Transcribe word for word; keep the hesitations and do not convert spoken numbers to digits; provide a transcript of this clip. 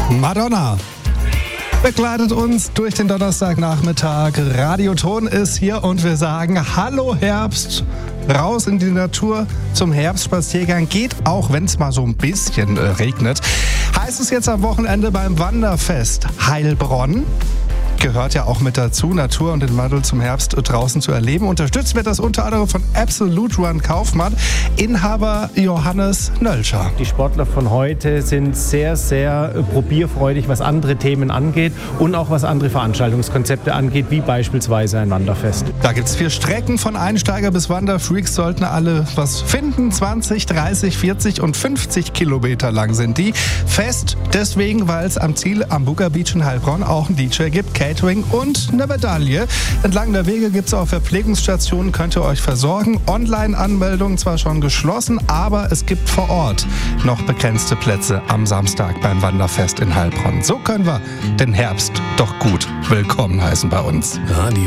Madonna begleitet uns durch den Donnerstagnachmittag. Radioton ist hier und wir sagen Hallo Herbst. Raus in die Natur zum Herbstspaziergang. Geht auch, wenn es mal so ein bisschen äh, regnet. Heißt es jetzt am Wochenende beim Wanderfest Heilbronn. Gehört ja auch mit dazu, Natur und den Wandel zum Herbst draußen zu erleben. Unterstützt wird das unter anderem von Absolute Run Kaufmann, Inhaber Johannes Nölscher. Die Sportler von heute sind sehr, sehr probierfreudig, was andere Themen angeht und auch was andere Veranstaltungskonzepte angeht, wie beispielsweise ein Wanderfest. Da gibt es vier Strecken, von Einsteiger bis Wanderfreaks sollten alle was finden. zwanzig, dreißig, vierzig und fünfzig Kilometer lang sind die. Fest deswegen, weil es am Ziel am Buga Beach in Heilbronn auch einen D J gibt, Catering und eine Medaille. Entlang der Wege gibt es auch Verpflegungsstationen, könnt ihr euch versorgen. Online-Anmeldung zwar schon geschlossen, aber es gibt vor Ort noch begrenzte Plätze am Samstag beim Wanderfest in Heilbronn. So können wir den Herbst doch gut willkommen heißen bei uns. Radio